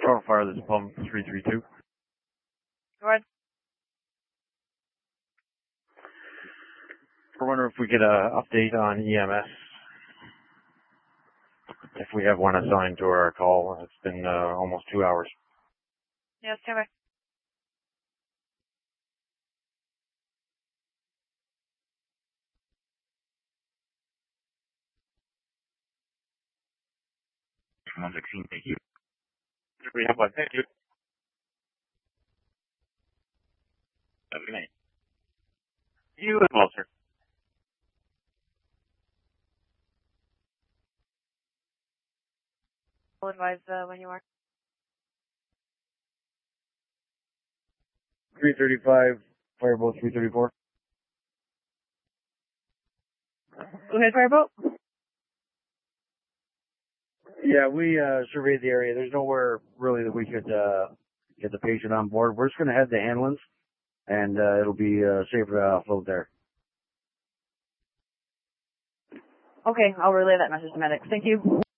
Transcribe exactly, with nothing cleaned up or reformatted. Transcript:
Toronto Fire, this is Plum three three two. Go ahead. We're wondering if we get an update on E M S. If we have one assigned to our call. It's been uh, almost two hours. Yes, stand by. one sixteen, thank you. We have one, thank you. Have a good night. You as well, sir. I'll advise uh, when you are. three thirty-five, Fireboat three thirty-four. Go ahead, Fireboat. Yeah, we uh, surveyed the area. There's nowhere really that we could uh, get the patient on board. We're just going to head to Hanlon's, and uh, it'll be uh, safer to offload there. Okay, I'll relay that message to medics. Thank you.